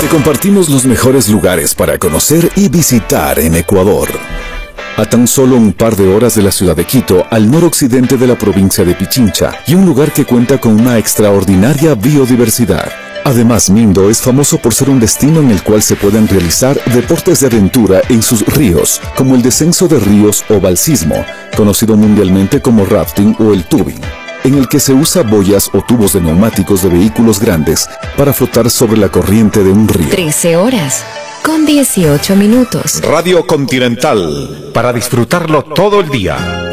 Te compartimos los mejores lugares para conocer y visitar en Ecuador. A tan solo un par de horas de la ciudad de Quito, al noroccidente de la provincia de Pichincha, y un lugar que cuenta con una extraordinaria biodiversidad. Además, Mindo es famoso por ser un destino en el cual se pueden realizar deportes de aventura en sus ríos, como el descenso de ríos o balsismo, conocido mundialmente como rafting o el tubing, en el que se usa boyas o tubos de neumáticos de vehículos grandes para flotar sobre la corriente de un río. 13 horas con 18 minutos. Radio Continental, para disfrutarlo todo el día.